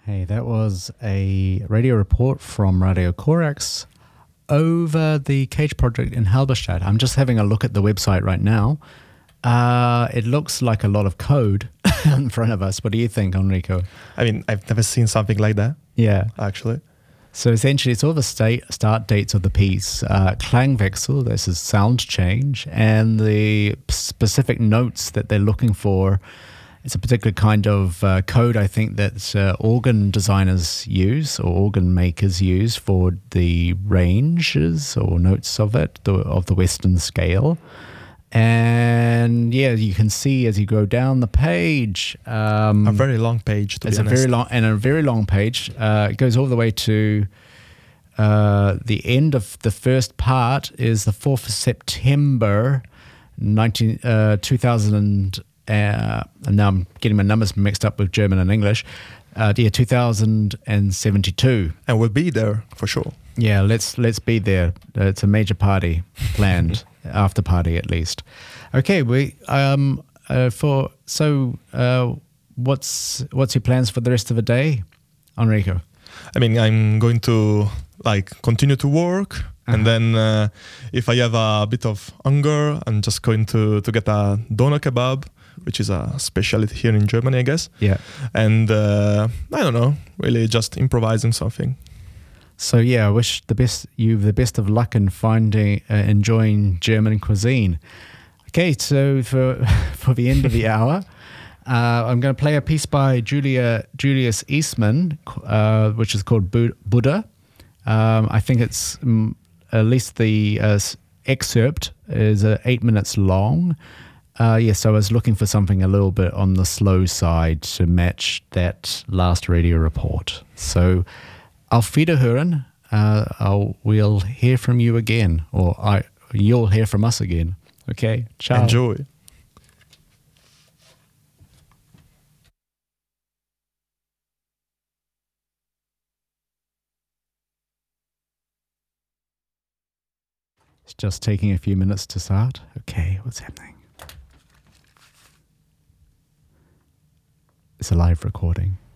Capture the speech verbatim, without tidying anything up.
Hey, that was a radio report from Radio Corax over the Cage project in Halberstadt. I'm just having a look at the website right now. Uh, it looks like a lot of code in front of us. What do you think, Enrico? I mean, I've never seen something like that. Yeah. Actually. So essentially, it's all the state start dates of the piece, uh, Klangwechsel, this is sound change, and the specific notes that they're looking for. It's a particular kind of uh, code, I think, that uh, organ designers use or organ makers use for the ranges or notes of it, the, of the Western scale. And yeah, you can see as you go down the page. Um, a very long page, to it's be a honest. very long and a very long page. Uh, it goes all the way to uh, the end of the first part is the fourth of September, nineteen, uh, two thousand. Uh, and now I'm getting my numbers mixed up with German and English. Uh, yeah, two thousand seventy-two. And we'll be there for sure. Yeah, let's let's be there. Uh, it's a major party planned, after party at least. Okay, we um uh, for so uh, what's what's your plans for the rest of the day, Enrico? I mean, I'm going to like continue to work, uh-huh. and then uh, if I have a bit of hunger, I'm just going to to get a doner kebab, which is a specialty here in Germany, I guess. Yeah. And uh, I don't know, really just improvising something. So yeah, I wish the best you the best of luck in finding uh, enjoying German cuisine. Okay, so for for the end of the hour, uh, I'm going to play a piece by Julia Julius Eastman, uh, which is called Bu- Buddha. Um, I think it's um, at least the uh, excerpt is uh, eight minutes long. Uh, yes, yeah, so I was looking for something a little bit on the slow side to match that last radio report. So, auf Wiederhören. Uh, I'll, we'll hear from you again, or I, you'll hear from us again. Okay, ciao. Enjoy. It's just taking a few minutes to start. Okay, what's happening? It's a live recording.